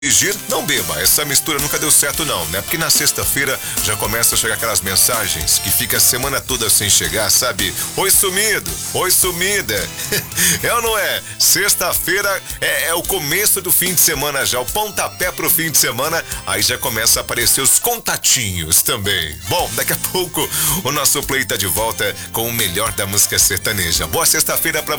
dirigir, não beba. Essa mistura nunca deu certo não, né? Porque na sexta-feira já começa a chegar aquelas mensagens que fica a semana toda sem chegar, sabe? Oi sumido, oi sumida. É ou não é? Sexta-feira é o começo do fim de semana já, o pontapé pro fim de semana, aí já começa a aparecer os contatinhos também. Bom, daqui a pouco o nosso play tá de volta com o melhor da música sertaneja. Boa sexta-feira pra você.